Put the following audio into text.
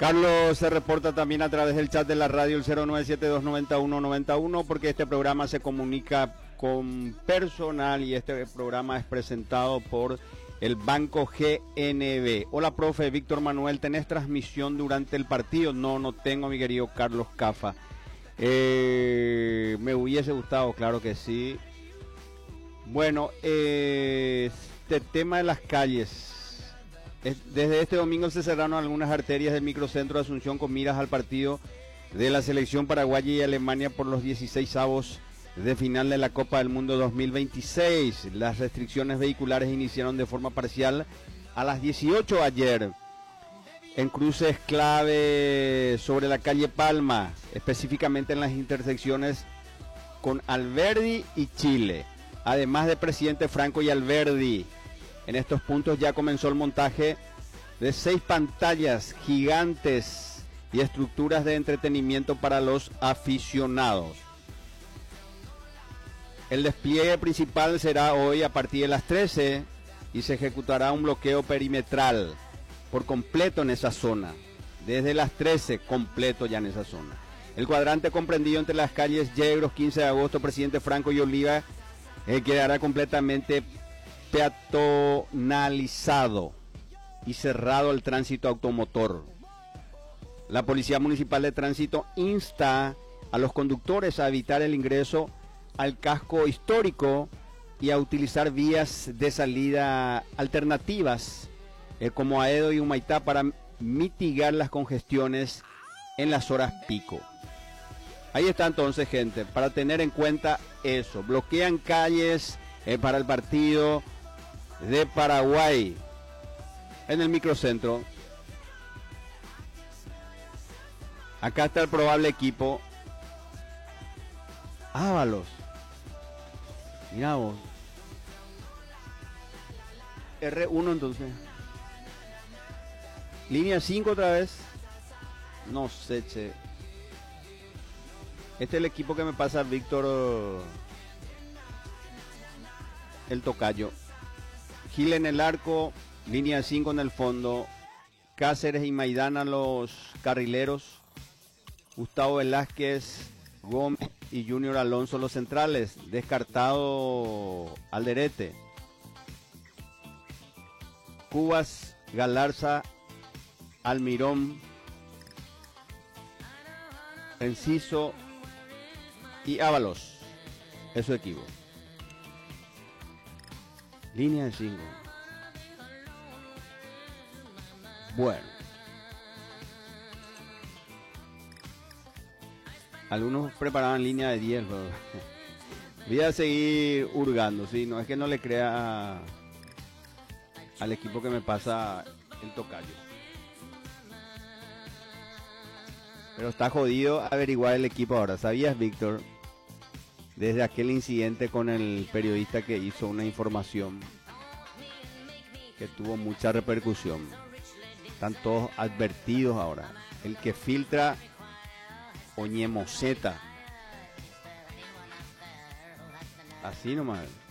Carlos se reporta también a través del chat de la radio, el 09729191, porque este programa se comunica con personal y este programa es presentado por el Banco GNB. Hola, profe Víctor Manuel, ¿tenés transmisión durante el partido? No tengo, mi querido Carlos Cafa. Me hubiese gustado, claro que sí. Bueno, este tema de las calles. Desde este domingo se cerraron algunas arterias del microcentro de Asunción con miras al partido de la selección paraguaya y Alemania por los 16avos de final de la Copa del Mundo 2026. Las restricciones vehiculares iniciaron de forma parcial a las 18 ayer en cruces clave sobre la calle Palma, específicamente en las intersecciones con Alberdi y Chile, además de Presidente Franco y Alberdi. En estos puntos ya comenzó el montaje de 6 pantallas gigantes y estructuras de entretenimiento para los aficionados. El despliegue principal será hoy a partir de las 13 y se ejecutará un bloqueo perimetral por completo en esa zona. Desde las 13 completo ya en esa zona. El cuadrante comprendido entre las calles Yegros, 15 de agosto, Presidente Franco y Oliva quedará completamente peatonalizado y cerrado al tránsito automotor. La Policía Municipal de Tránsito insta a los conductores a evitar el ingreso al casco histórico y a utilizar vías de salida alternativas como Aedo y Humaitá para mitigar las congestiones en las horas pico. Ahí está entonces, gente, para tener en cuenta eso. Bloquean calles para el partido de Paraguay en el microcentro. Acá está el probable equipo. Ábalos. Mirá vos. R1 entonces. Línea 5 otra vez. No sé, che. Este es el equipo que me pasa Víctor, el tocayo. Gil en el arco, línea 5 en el fondo, Cáceres y Maidana los carrileros, Gustavo Velázquez, Gómez y Junior Alonso los centrales, descartado Alderete, Cubas, Galarza, Almirón, Enciso y Ábalos, es su equipo. Línea de 5. Bueno. Algunos preparaban línea de 10, pero voy a seguir hurgando, ¿sí? No es que no le crea al equipo que me pasa el tocayo. Pero está jodido averiguar el equipo ahora. ¿Sabías, Víctor? Desde aquel incidente con el periodista que hizo una información que tuvo mucha repercusión. Están todos advertidos ahora. El que filtra Oñemoseta. Así nomás.